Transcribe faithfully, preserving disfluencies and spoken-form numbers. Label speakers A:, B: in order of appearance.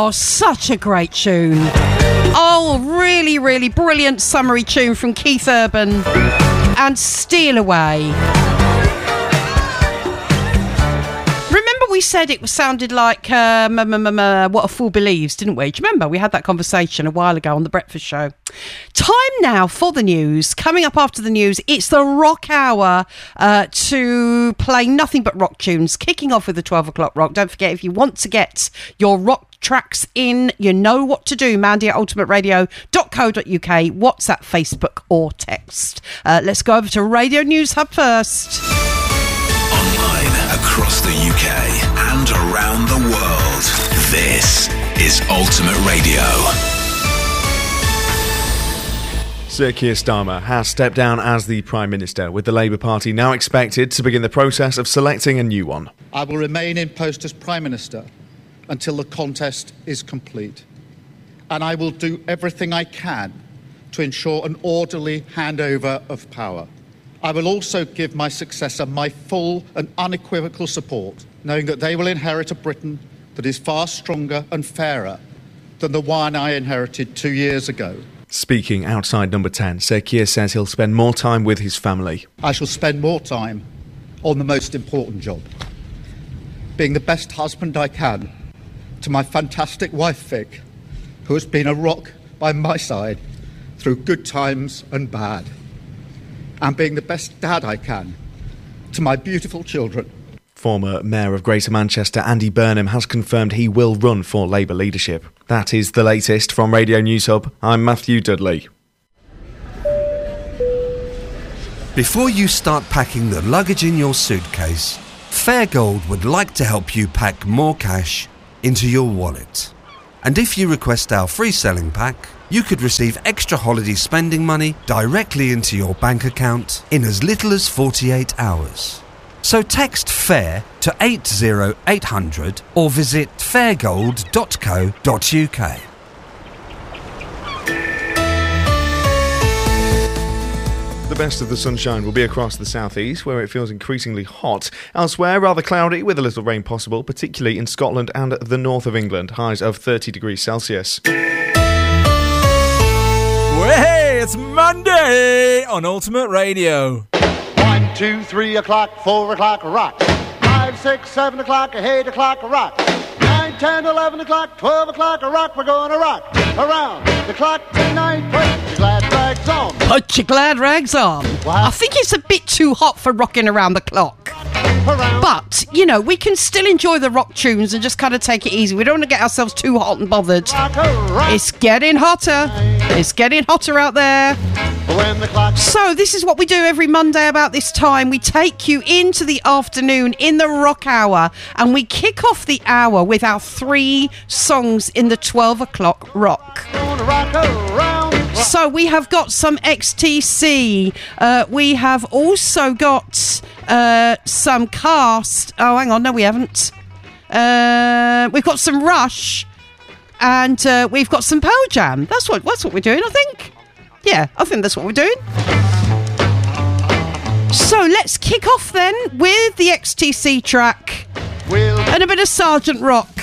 A: Oh, such a great tune. Oh, really, really brilliant summery tune from Keith Urban and Steal Away. Remember we said it sounded like uh, m- m- m- uh, What a Fool Believes, didn't we? Do you remember? We had that conversation a while ago on The Breakfast Show. Time now for the news. Coming up after the news, it's the Rock Hour uh, to play nothing but rock tunes, kicking off with the twelve o'clock rock. Don't forget, if you want to get your rock tracks in, you know what to do. Mandy at ultimate radio dot co dot uk, WhatsApp, Facebook or text. Uh, let's go over to Radio News Hub first.
B: Online across the U K and around the world, this is Ultimate Radio.
C: Sir Keir Starmer has stepped down as the Prime Minister, with the Labour Party now expected to begin the process of selecting a new one.
D: I will remain in post as Prime Minister until the contest is complete. And I will do everything I can to ensure an orderly handover of power. I will also give my successor my full and unequivocal support, knowing that they will inherit a Britain that is far stronger and fairer than the one I inherited two years ago.
C: Speaking outside Number ten, Sir Keir says he'll spend more time with his family.
D: I shall spend more time on the most important job, being the best husband I can to my fantastic wife Vic, who has been a rock by my side through good times and bad, and being the best dad I can to my beautiful children.
C: Former Mayor of Greater Manchester Andy Burnham has confirmed he will run for Labour leadership. That is the latest from Radio News Hub. I'm Matthew Dudley.
E: Before you start packing the luggage in your suitcase, Fairgold would like to help you pack more cash into your wallet. And if you request our free selling pack, you could receive extra holiday spending money directly into your bank account in as little as forty-eight hours. So text FAIR to eight zero eight hundred or visit fairgold dot co dot uk.
C: The best of the sunshine will be across the southeast, where it feels increasingly hot. Elsewhere, rather cloudy with a little rain possible, particularly in Scotland and the north of England. Highs of thirty degrees Celsius.
F: Hey, it's Monday on Ultimate Radio.
G: One, two, three o'clock, four o'clock, rock. Five, six, seven o'clock, eight o'clock, rock. Nine, ten, eleven o'clock, twelve o'clock, rock. We're going to rock around the clock tonight. Put your glad rags on.
A: Put your glad rags on. I think it's a bit too hot for rocking around the clock. But, you know, we can still enjoy the rock tunes and just kind of take it easy. We don't want to get ourselves too hot and bothered. It's getting hotter. It's getting hotter out there. So this is what we do every Monday about this time. We take you into the afternoon in the Rock Hour, and we kick off the hour with our three songs in the twelve o'clock rock. So we have got some X T C. Uh, we have also got uh, some Cast. Oh, hang on. No, we haven't. Uh, we've got some Rush. And uh, we've got some Pearl Jam. That's what, that's what we're doing, I think. Yeah, I think that's what we're doing. So let's kick off then with the X T C track and a bit of Sergeant Rock.